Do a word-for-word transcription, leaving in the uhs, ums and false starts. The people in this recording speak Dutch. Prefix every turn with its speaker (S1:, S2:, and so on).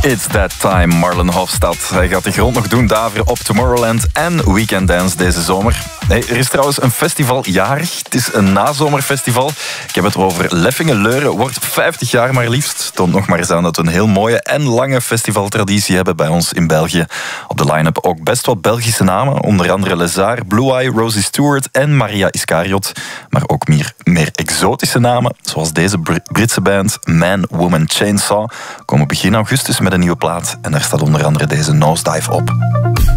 S1: It's that time, Marlon Hofstad. Hij gaat de grond nog doen daveren op Tomorrowland en Weekend Dance deze zomer. Hey, er is trouwens een festival jarig. Het is een nazomerfestival. Ik heb het over Leffingen-Leuren. Wordt vijftig jaar maar liefst. Toont nog maar eens aan dat we een heel mooie en lange festivaltraditie hebben bij ons in België. Op de line-up ook best wat Belgische namen. Onder andere Lézard, Blue Eye, Rosie Stewart en Maria Iscariot. Maar ook meer, meer exotische namen, zoals deze Britse band Man, Woman, Chainsaw. Komen begin augustus met een nieuwe plaat. En daar staat onder andere deze Nosedive op.